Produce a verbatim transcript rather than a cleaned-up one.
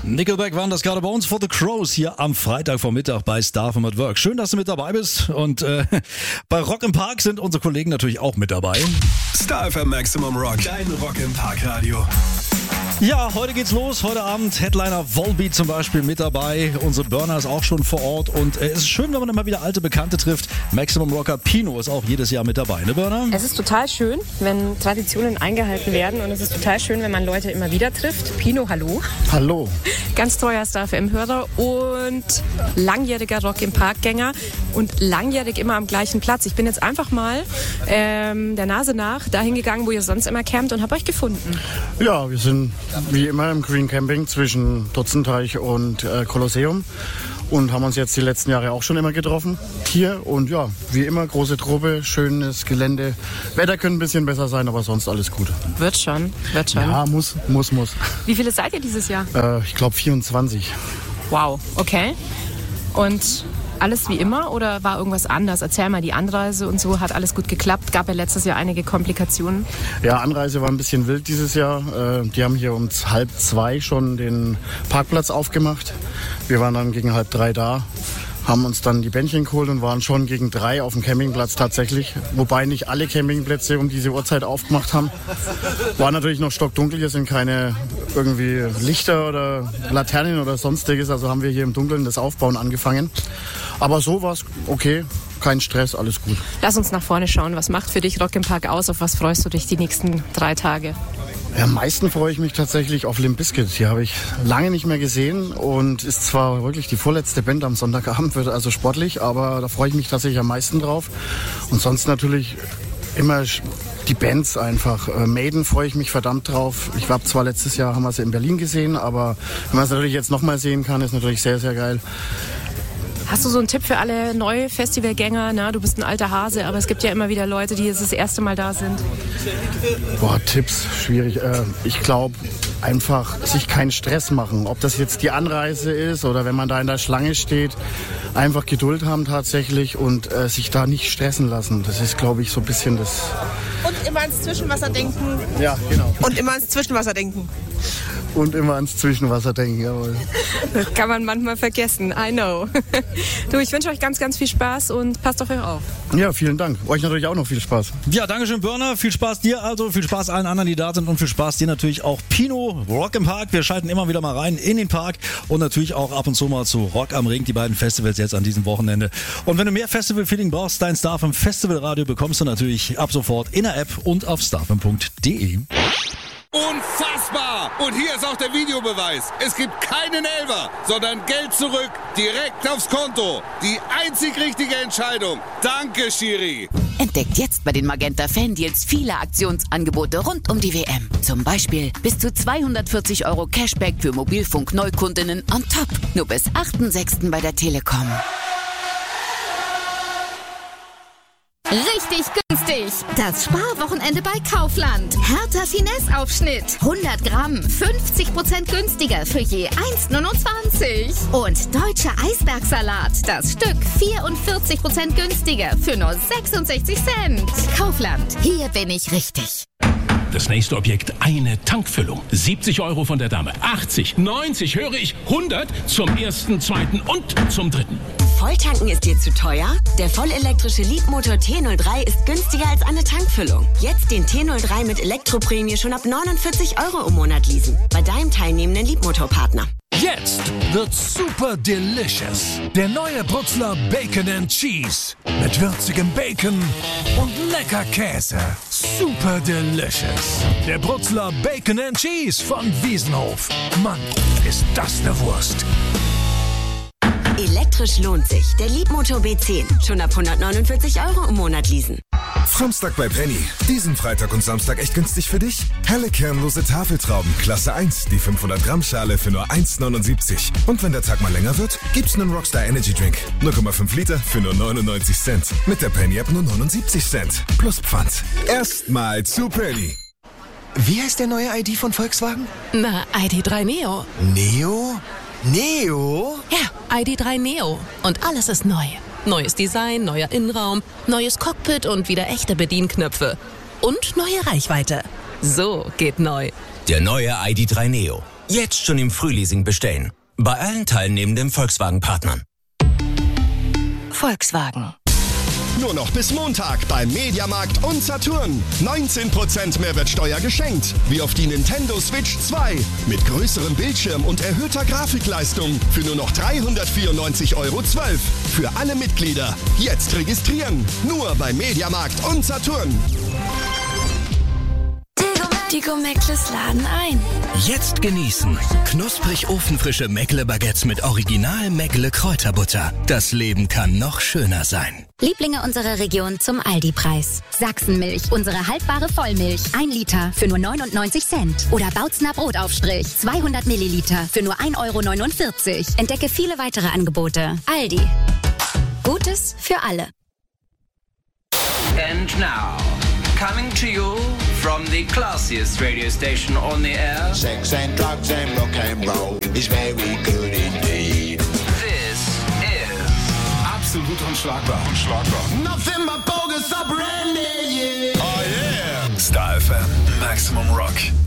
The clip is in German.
Nickelback waren das gerade bei uns for the Crows hier am Freitagvormittag bei Star F M at Work. Schön, dass du mit dabei bist. Und äh, bei Rock im Park sind unsere Kollegen natürlich auch mit dabei. Star F M Maximum Rock, dein Rock im Park Radio. Ja, heute geht's los. Heute Abend Headliner Volbeat zum Beispiel mit dabei. Unsere Burner ist auch schon vor Ort. Und äh, es ist schön, wenn man immer wieder alte Bekannte trifft. Maximum Rocker Pino ist auch jedes Jahr mit dabei, ne Burner? Es ist total schön, wenn Traditionen eingehalten werden. Und es ist total schön, wenn man Leute immer wieder trifft. Pino, hallo. Hallo. Ganz treuer Star F M-Hörer und langjähriger Rock im Park-Gänger. Und langjährig immer am gleichen Platz. Ich bin jetzt einfach mal ähm, der Nase nach dahin gegangen, wo ihr sonst immer campt und habe euch gefunden. Ja, wir sind wie immer im Green Camping zwischen Dotzenteich und äh, Kolosseum und haben uns jetzt die letzten Jahre auch schon immer getroffen hier. Und ja, wie immer, große Truppe, schönes Gelände. Wetter könnte ein bisschen besser sein, aber sonst alles gut. Wird schon, wird schon. Ja, muss, muss, muss. Wie viele seid ihr dieses Jahr? Äh, ich glaube vierundzwanzig. Wow, okay. Und alles wie immer oder war irgendwas anders? Erzähl mal, die Anreise und so, hat alles gut geklappt? Gab ja letztes Jahr einige Komplikationen. Ja, Anreise war ein bisschen wild dieses Jahr. Äh, die haben hier um halb zwei schon den Parkplatz aufgemacht. Wir waren dann gegen halb drei da, haben uns dann die Bändchen geholt und waren schon gegen drei auf dem Campingplatz tatsächlich. Wobei nicht alle Campingplätze um diese Uhrzeit aufgemacht haben. War natürlich noch stockdunkel, hier sind keine irgendwie Lichter oder Laternen oder sonstiges. Also haben wir hier im Dunkeln das Aufbauen angefangen. Aber so war es okay, kein Stress, alles gut. Lass uns nach vorne schauen. Was macht für dich Rock im Park aus? Auf was freust du dich die nächsten drei Tage? Ja, am meisten freue ich mich tatsächlich auf Limp Bizkit. Die habe ich lange nicht mehr gesehen und ist zwar wirklich die vorletzte Band am Sonntagabend, wird also sportlich, aber da freue ich mich tatsächlich am meisten drauf. Und sonst natürlich immer die Bands einfach. Maiden freue ich mich verdammt drauf. Ich habe zwar letztes Jahr, haben wir sie in Berlin gesehen, aber wenn man es natürlich jetzt nochmal sehen kann, ist natürlich sehr, sehr geil. Hast du so einen Tipp für alle neue Festivalgänger? Na, du bist ein alter Hase, aber es gibt ja immer wieder Leute, die jetzt das erste Mal da sind. Boah, Tipps, schwierig. Ich glaube, einfach sich keinen Stress machen. Ob das jetzt die Anreise ist oder wenn man da in der Schlange steht, einfach Geduld haben tatsächlich und äh, sich da nicht stressen lassen. Das ist, glaube ich, so ein bisschen das... Und immer ans Zwischenwasser denken. Ja, genau. Und immer ans Zwischenwasser denken. Und immer ans Zwischenwasser denken, jawohl. Das kann man manchmal vergessen, I know. Du, ich wünsche euch ganz, ganz viel Spaß und passt auf euch auf. Ja, vielen Dank. Euch natürlich auch noch viel Spaß. Ja, dankeschön, Burner. Viel Spaß dir also, viel Spaß allen anderen, die da sind und viel Spaß dir natürlich auch, Pino, Rock im Park. Wir schalten immer wieder mal rein in den Park und natürlich auch ab und zu mal zu Rock am Ring, die beiden Festivals jetzt an diesem Wochenende. Und wenn du mehr Festival-Feeling brauchst, dein Star F M Festivalradio bekommst du natürlich ab sofort in der App und auf starfm punkt de. Unfassbar! Und hier ist auch der Videobeweis. Es gibt keinen Elfer, sondern Geld zurück, direkt aufs Konto. Die einzig richtige Entscheidung. Danke, Schiri. Entdeckt jetzt bei den Magenta Fan-Deals viele Aktionsangebote rund um die W M. Zum Beispiel bis zu zweihundertvierzig Euro Cashback für Mobilfunk-Neukundinnen on top. Nur bis achten sechsten bei der Telekom. Richtig günstig. Das Sparwochenende bei Kaufland. Hertha Finesse-Aufschnitt. hundert Gramm, fünfzig Prozent günstiger für je eins neunundzwanzig. Und deutscher Eisbergsalat. Das Stück vierundvierzig Prozent günstiger für nur sechsundsechzig Cent. Kaufland. Hier bin ich richtig. Das nächste Objekt, eine Tankfüllung. siebzig Euro von der Dame. achtzig, neunzig, höre ich, hundert zum ersten, zweiten und zum dritten. Volltanken ist dir zu teuer? Der vollelektrische Leapmotor T null drei ist günstiger als eine Tankfüllung. Jetzt den T null drei mit Elektroprämie schon ab neunundvierzig Euro im Monat leasen. Bei deinem teilnehmenden Leapmotor-Partner. Jetzt wird super delicious. Der neue Brutzler Bacon and Cheese. Mit würzigem Bacon und lecker Käse. Super delicious. Der Brutzler Bacon and Cheese von Wiesenhof. Mann, ist das eine Wurst. Elektrisch lohnt sich. Der Leapmotor B zehn. Schon ab hundertneunundvierzig Euro im Monat leasen. Samstag bei Penny. Diesen Freitag und Samstag echt günstig für dich? Helle kernlose Tafeltrauben, Klasse eins, die fünfhundert Gramm Schale für nur eins neunundsiebzig. Und wenn der Tag mal länger wird, gibt's einen Rockstar Energy Drink. null Komma fünf Liter für nur neunundneunzig Cent. Mit der Penny App nur neunundsiebzig Cent. Plus Pfand. Erstmal zu Penny. Wie heißt der neue I D von Volkswagen? Na, I D drei Neo. Neo? Neo? Ja, I D drei Neo. Und alles ist neu. Neues Design, neuer Innenraum, neues Cockpit und wieder echte Bedienknöpfe. Und neue Reichweite. So geht neu. Der neue I D drei Neo. Jetzt schon im Frühleasing bestellen. Bei allen teilnehmenden Volkswagen-Partnern. Volkswagen. Nur noch bis Montag beim Mediamarkt und Saturn. neunzehn Prozent Mehrwertsteuer geschenkt. Wie auf die Nintendo Switch zwei. Mit größerem Bildschirm und erhöhter Grafikleistung. Für nur noch dreihundertvierundneunzig Euro zwölf. Für alle Mitglieder. Jetzt registrieren. Nur beim Mediamarkt und Saturn. Die Go-Meckles laden ein. Jetzt genießen. Knusprig ofenfrische Meckle-Baguettes mit Original Meckle-Kräuterbutter. Das Leben kann noch schöner sein. Lieblinge unserer Region zum Aldi-Preis. Sachsenmilch, unsere haltbare Vollmilch. Ein Liter für nur neunundneunzig Cent. Oder Bautzner Brotaufstrich. zweihundert Milliliter für nur ein Euro neunundvierzig. Entdecke viele weitere Angebote. Aldi. Gutes für alle. And now, coming to you from the classiest radio station on the air. Sex and drugs and rock and roll is very good indeed. This is absolut unschlagbar. Unschlagbar. Nothing but bogus up Randy, yeah. Oh yeah. Star F M, Maximum Rock.